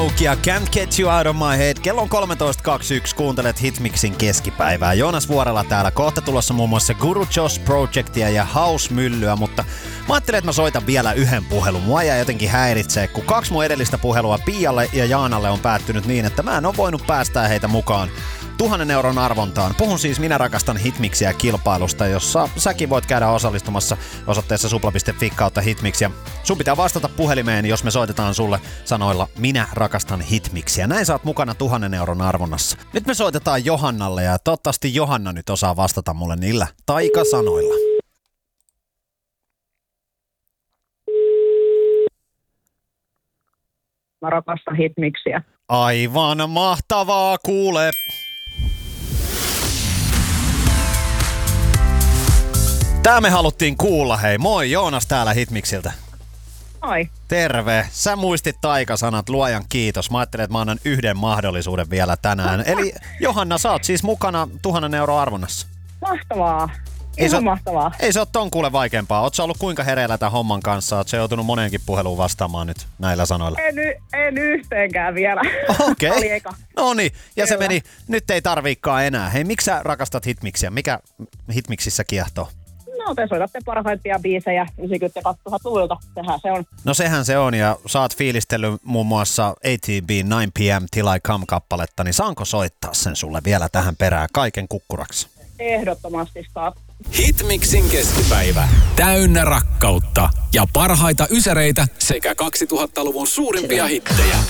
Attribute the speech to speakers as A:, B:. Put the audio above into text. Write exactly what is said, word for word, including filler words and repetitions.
A: Ja Can't Get You Out of My Head. Kello on kolmetoista kaksikymmentäyksi. Kuuntelet Hitmixin keskipäivää. Joonas Vuorela täällä. Kohta tulossa muun muassa Guru Josh Projectia ja House-myllyä, mutta mä ajattelin, että mä soitan vielä yhden puhelun. Mua jää jotenkin häiritsee, kun kaksi mun edellistä puhelua Pialle ja Jaanalle on päättynyt niin, että mä en ole voinut päästää heitä mukaan tuhannen euron arvontaan. Puhun siis Minä rakastan Hitmixiä kilpailusta, jossa säkin voit käydä osallistumassa osoitteessa supla piste fi kautta Hitmix. Ja sun pitää vastata puhelimeen, jos me soitetaan sulle sanoilla Minä rakastan Hitmixiä. Näin saat mukana tuhannen euron arvonnassa. Nyt me soitetaan Johannalle ja toivottavasti Johanna nyt osaa vastata mulle niillä taikasanoilla.
B: Mä rakastan Hitmixiä.
A: Aivan mahtavaa, kuule. Tää me haluttiin kuulla, hei. Moi, Joonas täällä Hitmixiltä.
B: Moi.
A: Terve. Sä muistit taikasanat, luojan kiitos. Mä ajattelin, että mä annan yhden mahdollisuuden vielä tänään. Eli Johanna, sä oot siis mukana tuhannen euro arvonnassa.
B: Mahtavaa.
A: Ei
B: Ihan
A: se,
B: mahtavaa.
A: Ei se ole ton kuule vaikeampaa. Oot sä ollut kuinka hereillä tämän homman kanssa? Oot sä joutunut moneenkin puheluun vastaamaan nyt näillä sanoilla?
B: En, en yhteenkään vielä.
A: Okei.
B: Oli eka.
A: No niin, ja
B: Kyllä.
A: se meni. Nyt ei tarviikaan enää. Hei, miksi sä rakastat Hitmixiä? Mikä Hitmixissä kiehtoo?
B: No te soitatte parhaimpia biisejä yhdeksänkymmentä- ja kaksituhattaluvulta. Sehän se on.
A: No sehän se on, ja sä oot fiilistellyt muun muassa A T B nine p.m. Till I Come-kappaletta, niin saanko soittaa sen sulle vielä tähän perään kaiken kukkuraksi?
B: Ehdottomasti saat.
C: Hitmixin keskipäivä. Täynnä rakkautta ja parhaita ysäreitä sekä kaksituhattaluvun suurimpia hittejä.